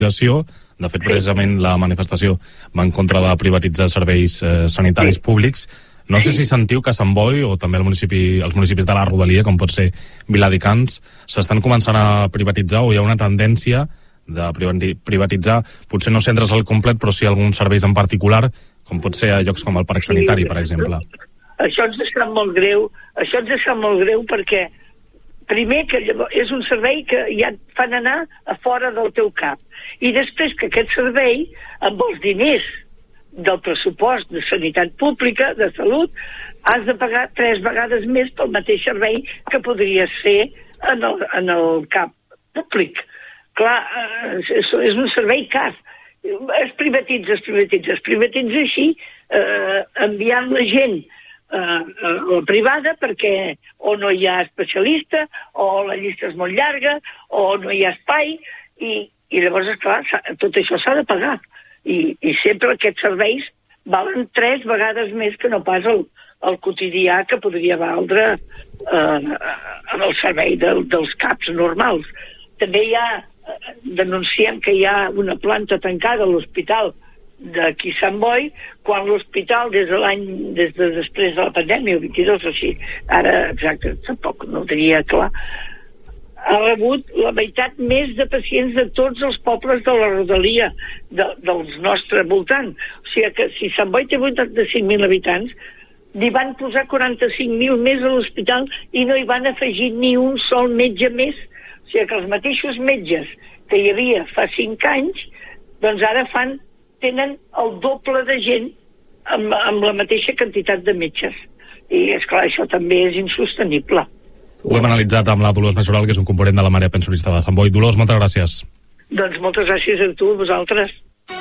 De fet, precisament la manifestació va en contra de privatitzar serveis sanitaris públics. No sé si sentiu que a Sant Boi o també els municipis de la Rodalia, com pot ser Viladecans, s'estan començant a privatitzar o hi ha una tendència de privatitzar, potser no centres al complet, però sí alguns serveis en particular, com pot ser a llocs com el Parc Sanitari, per exemple. Això ens sap molt greu, perquè primer que és un servei que ja et fan anar a fora del teu cap. I després que aquest servei, amb els diners del pressupost de sanitat pública, de salut, has de pagar 3 vegades més pel mateix servei que podria ser en el cap públic. Clar, és un servei car. Es privatitza així, enviant la gent a la privada perquè o no hi ha especialista, o la llista és molt llarga, o no hi ha espai, i llavors, esclar, tot això s'ha de pagar. I sempre aquests serveis valen 3 vegades més que no pas el quotidià que podria valdre en el servei dels CAPs normals. També denunciem que hi ha una planta tancada a l'hospital d'aquí Sant Boi, quan l'hospital des de després de la pandèmia, el 22 o així, ara exacte, tampoc no ho tenia clar, ha rebut la meitat més de pacients de tots els pobles de la Rodalia, dels nostres voltants. O sigui que si Sant Boi té 85.000 habitants, n'hi van posar 45.000 més a l'hospital i no hi van afegir ni un sol metge més. O sigui que els mateixos metges que hi havia fa 5 anys, doncs ara tenen el doble de gent amb la mateixa quantitat de metges. I, esclar, això també és insostenible. Ho hem analitzat amb la Dolors Mesural, que és un component de la Marea Pensionista de Sant Boi. Dolors, moltes gràcies. Doncs moltes gràcies a tu, a vosaltres.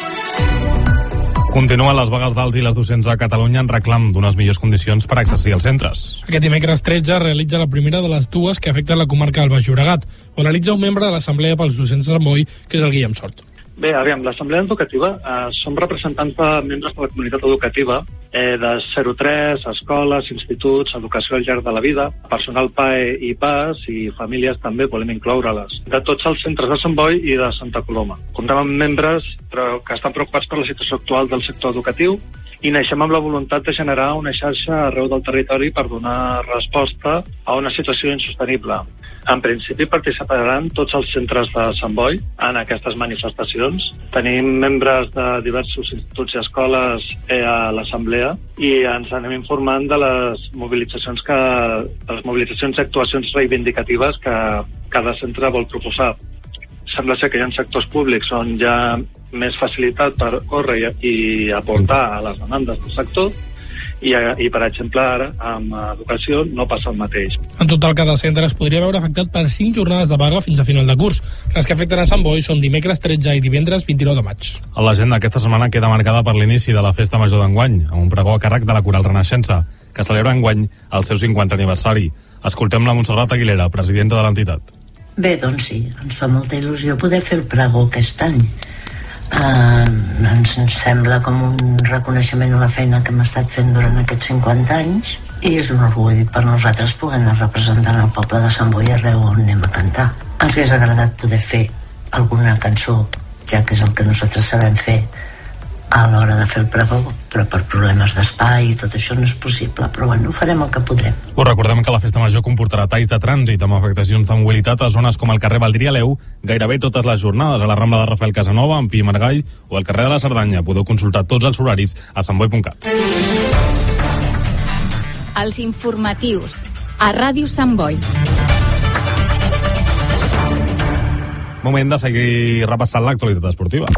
Continuen les vagues d'alts i les docents a Catalunya en reclam d'unes millors condicions per exercir els centres. Aquest dimecres 13 realitza la primera de les dues que afecten la comarca del Baix Llobregat. Ho analitza un membre de l'Assemblea pels Docents de Sant Boi, que és el Guillem Sort. Bé, aviam, l'Assemblea Educativa som representants de membres de la comunitat educativa de 0-3, escoles, instituts, educació al llarg de la vida, personal PAE i PAS i famílies també, volem incloure-les, de tots els centres de Sant Boi i de Santa Coloma. Comptem amb membres que estan preocupats per la situació actual del sector educatiu i naixem amb la voluntat de generar una xarxa arreu del territori per donar resposta a una situació insostenible. En principi participaran tots els centres de Sant Boi en aquestes manifestacions. Tenim membres de diversos instituts i escoles a l'Assemblea i ens anem informant de les mobilitzacions i actuacions reivindicatives que cada centre vol proposar. Sembla ser que hi ha sectors públics on hi ha més facilitat per córrer i aportar a les demandes del sector i per exemple, ara, amb educació no passa el mateix. En total, cada centre es podria veure afectat per 5 jornades de vaga fins a final de curs. Les que afecten a Sant Boi són dimecres 13 i divendres 29 de maig. L'agenda aquesta setmana queda marcada per l'inici de la Festa Major d'enguany, amb un pregó a càrrec de la Coral Renaixença, que celebra enguany el seu 50 aniversari. Escoltem la Montserrat Aguilera, presidenta de l'entitat. Bé, doncs sí, ens fa molta il·lusió poder fer el pregó aquest any. Ens sembla com un reconeixement a la feina que hem estat fent durant aquests 50 anys i és un orgull per nosaltres poder anar representant el poble de Sant Boi arreu on anem a cantar. Ens hauria agradat poder fer alguna cançó, ja que és el que nosaltres sabem fer a l'hora de fer el pregó, però per problemes d'espai i tot això no és possible, però bueno, farem el que podrem. Us recordem que la Festa Major comportarà talls de trànsit amb afectacions de mobilitat a zones com el carrer Valdria Leu gairebé totes les jornades, a la Rambla de Rafael Casanova, en Pi i Margall o al carrer de la Cerdanya. Podeu consultar tots els horaris a santboi.cat. Els informatius a Ràdio Sant Boi. Moment de seguir repassant l'actualitat esportiva.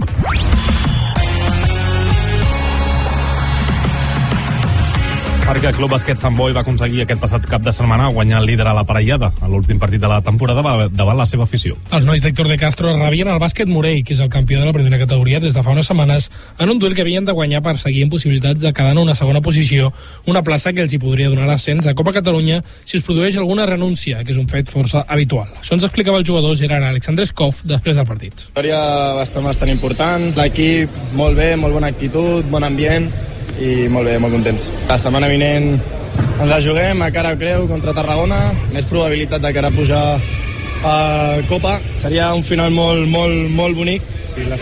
Perquè el Club Bàsquet Sant Boi va aconseguir aquest passat cap de setmana guanyar el líder a la parellada a l'últim partit de la temporada davant la seva afició. Els nois d'Héctor de Castro rebien el Bàsquet Morell, que és el campió de la primera categoria des de fa unes setmanes, en un duel que havien de guanyar per seguir en possibilitats de quedar en una segona posició, una plaça que els hi podria donar l'ascens a Copa Catalunya si es produeix alguna renúncia, que és un fet força habitual. Això ens explicava el jugador Gerard Alexandre Escoff després del partit. Victòria bastant important, l'equip molt bé, molt bona actitud, bon ambient i molt bé, molt contents. La setmana vinent ens la juguem a cara o creu contra Tarragona, més probabilitat de cara a pujar a Copa. Seria un final molt bonic i la